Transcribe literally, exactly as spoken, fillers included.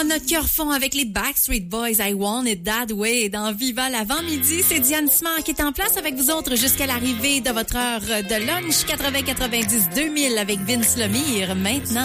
notre cœur fond avec les Backstreet Boys, I Want It That Way. Dans Viva l'avant-midi, c'est Diane Simard qui est en place avec vous autres jusqu'à l'arrivée de votre heure de lunch quatre-vingts quatre-vingt-dix deux mille avec Vince Lemire. Maintenant,